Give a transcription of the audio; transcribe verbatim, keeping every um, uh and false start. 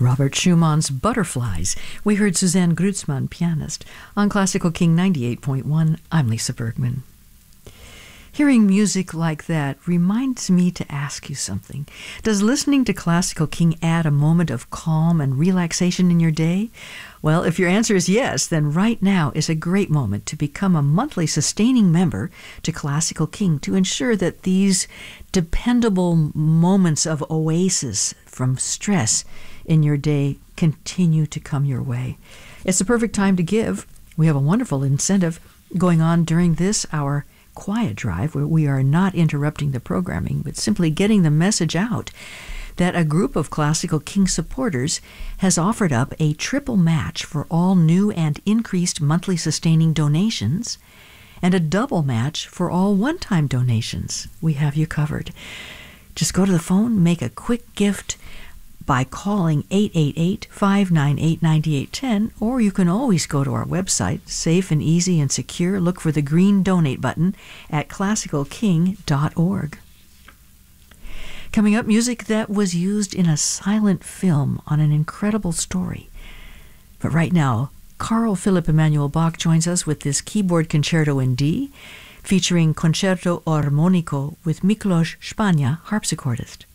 Robert Schumann's Butterflies. We heard Suzanne Grutzmann, pianist, on Classical King ninety-eight point one. I'm Lisa Bergman. Hearing music like that reminds me to ask you something. Does listening to Classical King add a moment of calm and relaxation in your day? Well, if your answer is yes, then right now is a great moment to become a monthly sustaining member to Classical King to ensure that these dependable moments of oasis from stress in your day continue to come your way. It's the perfect time to give. We have a wonderful incentive going on during this, our quiet drive, where we are not interrupting the programming, but simply getting the message out that a group of Classical King supporters has offered up a triple match for all new and increased monthly sustaining donations and a double match for all one-time donations. We have you covered. Just go to the phone, make a quick gift by calling eight eight eight, five nine eight, nine eight one zero, or you can always go to our website, safe and easy and secure. Look for the green donate button at classical king dot org. Coming up, music that was used in a silent film on an incredible story. But right now, Carl Philipp Emanuel Bach joins us with this keyboard concerto in D, featuring Concerto Armonico with Miklos Spania, harpsichordist.